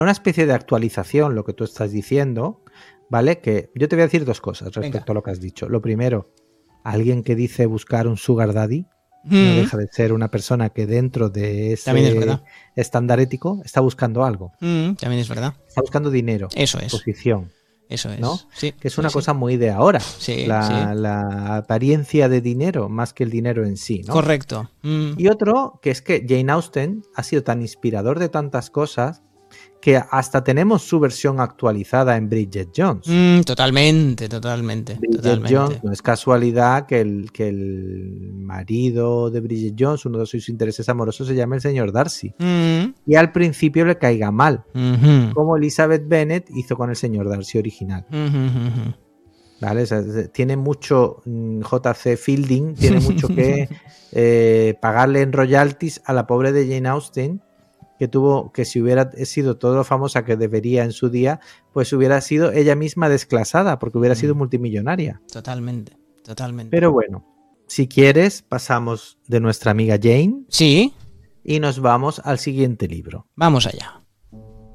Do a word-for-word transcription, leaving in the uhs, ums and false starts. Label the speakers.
Speaker 1: una especie de actualización, lo que tú estás diciendo, ¿vale? Que yo te voy a decir dos cosas respecto Venga. a lo que has dicho. Lo primero, alguien que dice buscar un sugar daddy mm. no deja de ser una persona que dentro de ese estándar ético está buscando algo.
Speaker 2: Mm, también es verdad.
Speaker 1: Está buscando dinero.
Speaker 2: Eso es.
Speaker 1: Posición.
Speaker 2: Eso es.
Speaker 1: ¿No?
Speaker 2: Sí,
Speaker 1: que es
Speaker 2: sí,
Speaker 1: una
Speaker 2: sí.
Speaker 1: cosa muy de ahora.
Speaker 2: Sí,
Speaker 1: la,
Speaker 2: sí.
Speaker 1: la apariencia de dinero más que el dinero en sí, ¿no?
Speaker 2: Correcto. Mm.
Speaker 1: Y otro, que es que Jane Austen ha sido tan inspirador de tantas cosas que hasta tenemos su versión actualizada en Bridget Jones.
Speaker 2: Mm, totalmente, totalmente.
Speaker 1: Bridget
Speaker 2: totalmente.
Speaker 1: Jones, no es casualidad que el, que el marido de Bridget Jones, uno de sus intereses amorosos, se llame el señor Darcy.
Speaker 2: Mm.
Speaker 1: Y al principio le caiga mal,
Speaker 2: Mm-hmm.
Speaker 1: como Elizabeth Bennet hizo con el señor Darcy original.
Speaker 2: Mm-hmm.
Speaker 1: ¿Vale? O sea, tiene mucho J C Fielding, tiene mucho que eh, pagarle en royalties a la pobre de Jane Austen, que tuvo, que si hubiera sido todo lo famosa que debería en su día, pues hubiera sido ella misma desclasada, porque hubiera sido multimillonaria.
Speaker 2: Totalmente, totalmente.
Speaker 1: Pero bueno, si quieres, pasamos de nuestra amiga Jane.
Speaker 2: Sí.
Speaker 1: Y nos vamos al siguiente libro.
Speaker 2: Vamos allá.